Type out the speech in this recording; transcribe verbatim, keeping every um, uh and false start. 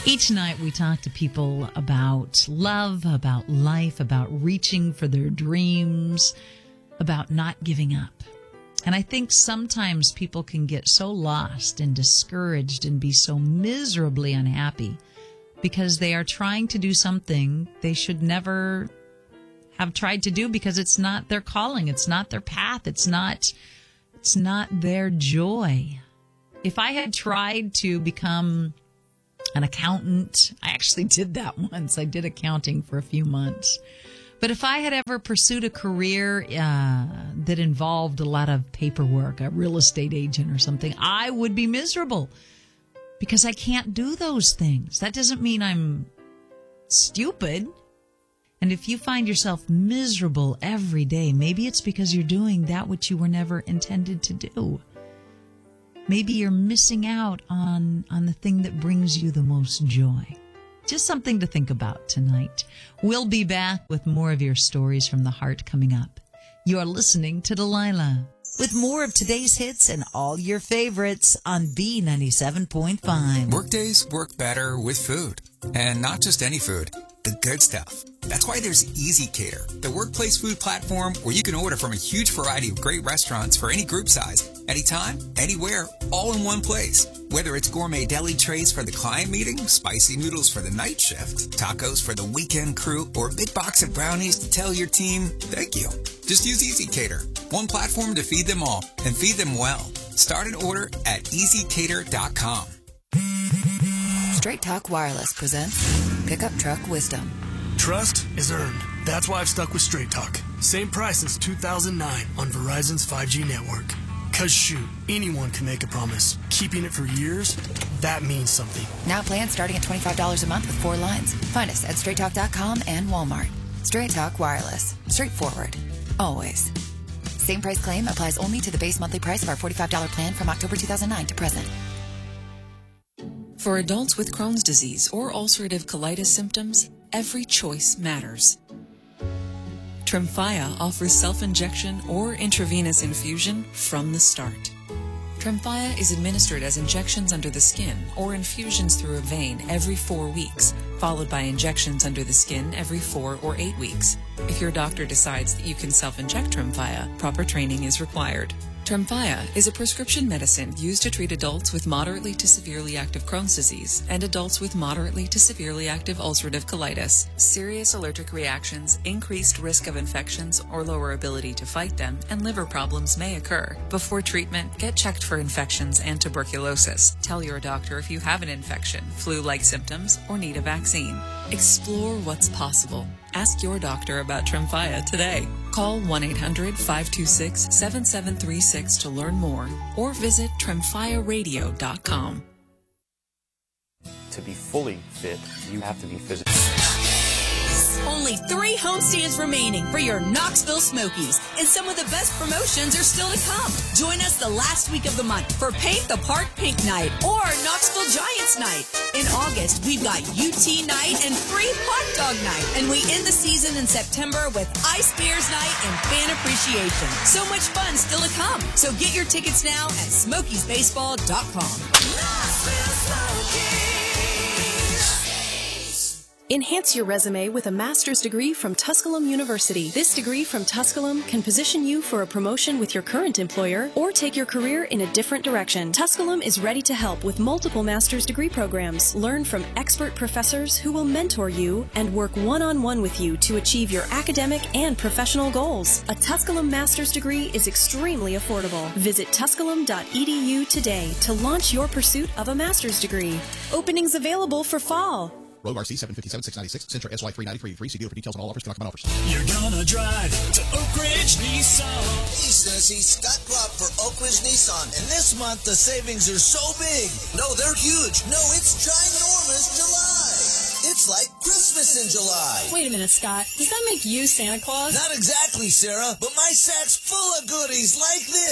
Each night we talk to people about love, about life, about reaching for their dreams, about not giving up. And I think sometimes people can get so lost and discouraged and be so miserably unhappy because they are trying to do something they should never have tried to do because it's not their calling, it's not their path, it's not it's not their joy. If I had tried to become an accountant, I actually did that once. I did accounting for a few months. But if I had ever pursued a career uh, that involved a lot of paperwork, a real estate agent or something, I would be miserable because I can't do those things. That doesn't mean I'm stupid. And if you find yourself miserable every day, maybe it's because you're doing that which you were never intended to do. Maybe you're missing out on, on the thing that brings you the most joy. Just something to think about tonight. We'll be back with more of your stories from the heart coming up. You're listening to Delilah with more of today's hits and all your favorites on B ninety-seven point five. Workdays work better with food. And not just any food, the good stuff. That's why there's EasyCater, the workplace food platform where you can order from a huge variety of great restaurants for any group size, anytime, anywhere, all in one place. Whether it's gourmet deli trays for the client meeting, spicy noodles for the night shift, tacos for the weekend crew, or a big box of brownies to tell your team, thank you. Just use EasyCater, one platform to feed them all, and feed them well. Start an order at easy cater dot com. Straight Talk Wireless presents Pickup Truck Wisdom. Trust is earned. That's why I've stuck with Straight Talk. Same price since two thousand nine on Verizon's five G network. Cause shoot, anyone can make a promise. Keeping it for years, that means something. Now plans starting at twenty-five dollars a month with four lines. Find us at straight talk dot com and Walmart. Straight Talk Wireless. Straightforward. Always. Same price claim applies only to the base monthly price of our forty-five dollars plan from October two thousand nine to present. For adults with Crohn's disease or ulcerative colitis symptoms, every choice matters. Tremfya offers self-injection or intravenous infusion from the start. Tremfya is administered as injections under the skin or infusions through a vein every four weeks, followed by injections under the skin every four or eight weeks. If your doctor decides that you can self-inject Tremfya, proper training is required. Tremfya is a prescription medicine used to treat adults with moderately to severely active Crohn's disease and adults with moderately to severely active ulcerative colitis. Serious allergic reactions, increased risk of infections or lower ability to fight them, and liver problems may occur. Before treatment, get checked for infections and tuberculosis. Tell your doctor if you have an infection, flu-like symptoms, or need a vaccine. Explore what's possible. Ask your doctor about Tremfya today. Call one eight hundred five two six seven seven three six to learn more or visit tremfya radio dot com. To be fully fit, you have to be physically. Only three homestands remaining for your Knoxville Smokies, and some of the best promotions are still to come. Join us the last week of the month for Paint the Park Pink Night or Knoxville Giants Night. In August, we've got U T Night and free hot dog night, and we end the season in September with Ice Bears Night and Fan Appreciation. So much fun still to come. So get your tickets now at smokies baseball dot com. Knoxville Smokies. Enhance your resume with a master's degree from Tusculum University. This degree from Tusculum can position you for a promotion with your current employer or take your career in a different direction. Tusculum is ready to help with multiple master's degree programs. Learn from expert professors who will mentor you and work one-on-one with you to achieve your academic and professional goals. A Tusculum master's degree is extremely affordable. Visit tusculum dot e d u today to launch your pursuit of a master's degree. Openings available for fall. Road R C seven fifty-seven six ninety-six, Sentra S Y three ninety-three. Free C dealer for details on all offers. Cannot offers. You're gonna drive to Oak Ridge Nissan. He's gonna see Scott Klopp for Oak Ridge Nissan, and this month the savings are so big. No, they're huge. No, it's ginormous July. It's like Christmas in July. Wait a minute, Scott. Does that make you Santa Claus? Not exactly, Sarah, but my sack's full of goodies like this.